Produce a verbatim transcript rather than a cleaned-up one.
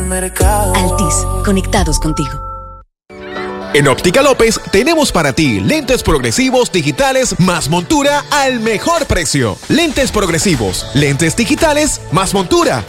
mercado. Altis, conectados contigo. En Óptica López tenemos para ti lentes progresivos digitales más montura al mejor precio. Lentes progresivos, lentes digitales más montura.